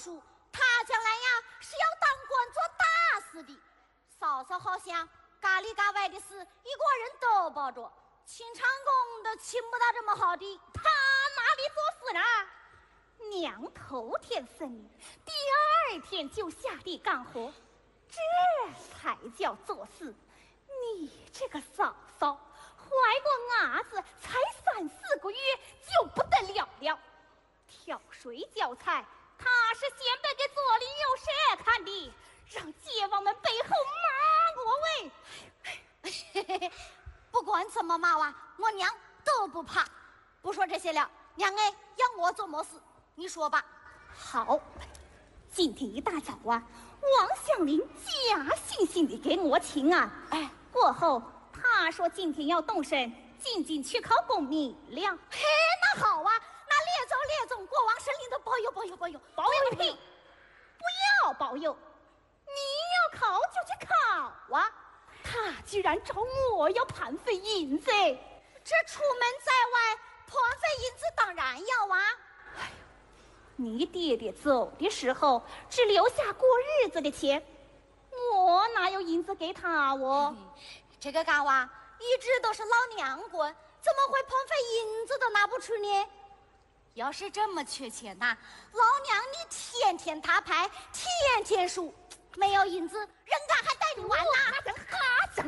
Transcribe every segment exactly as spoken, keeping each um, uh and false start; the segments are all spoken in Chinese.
书，他将来呀是要当官做大事的。嫂嫂好像嘎里嘎外的事，一个人都包着。秦长公都请不到这么好的，他哪里做事呢？ 娘头天生你，第二天就下地干活，这才叫做事。你这个嫂嫂，怀过伢子才三四个月就不得了了。挑水浇菜，他是先辈给左邻右舍看的，让街坊们背后骂我喂。 不管怎么骂啊，我娘都不怕。不说这些了，娘哎，要我做么事？你说吧。 好，今天一大早啊，王祥林假惺惺的给我请安。哎，过后他说今天要动身，进京去考功名了。 嘿，那好啊，那列宗列宗，国王神灵都保佑保佑保佑保佑个屁！不要保佑，你要考就去考啊！他居然找我要盘费银子， 这出门在外，盘费银子当然要啊。 哎，你爹爹走的时候只留下过日子的钱，我哪有银子给他我？ 嗯、这个嘎娃一直都是老娘管，怎么会盘费银子都拿不出呢？要是这么缺钱呐、啊，老娘你天天打牌，天天输，没有银子，人家还带你玩呢。 哈整哈整，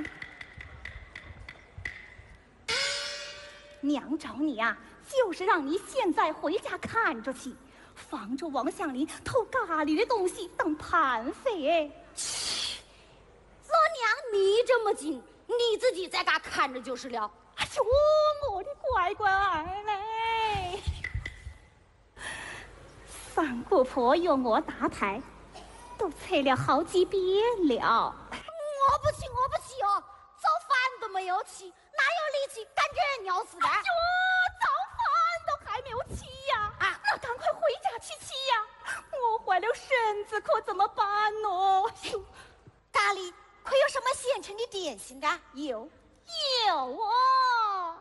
娘找你啊，就是让你现在回家看着去，防着王祥林偷咖喱的东西当盘费。哎， 切，老娘你这么精，你自己在家看着就是了。 哎呦，我的乖乖儿嘞！三姑婆用我打牌，都猜了好几遍了。 我不气，我不气哦，早饭都没有起，哪有力气干这鸟事的？ 哎呦，早饭都还没有起呀！啊，那赶快回家去起呀！我坏了身子可怎么办呢？哎呦， 家里可有什么现成的点心的？ 有，有哦。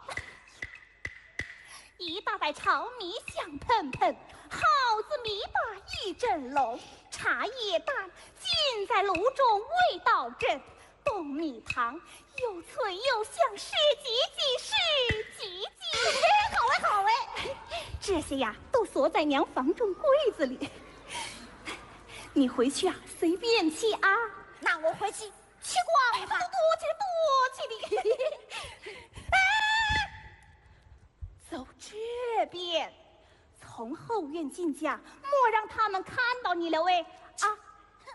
一大袋炒米香喷喷，耗子米把一蒸笼，茶叶蛋浸在炉中味道正，冬米汤又脆又香，是几几是几几。 好哎好哎， 这些呀都锁在娘房中柜子里，你回去啊随便去啊。 那我回去去逛吧。 多去多去的。哎，走这边，从后院进家，莫让他们看到你了喂。